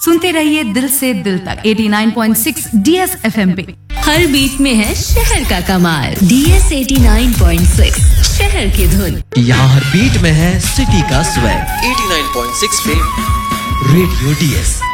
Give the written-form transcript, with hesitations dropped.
सुनते रहिए दिल से दिल तक 89.6 DS FM पे। हर बीट में है शहर का कमाल। DS 89.6 शहर की धुन। यहाँ हर बीट में है सिटी का स्वैग। 89.6 पे रेडियो DS।